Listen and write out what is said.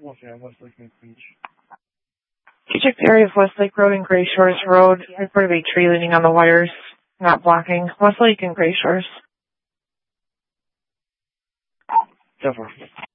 Can you check the area of Westlake Road and Gray Shores Road? Report of a tree leaning on the wires, not blocking. Westlake and Gray Shores. So far.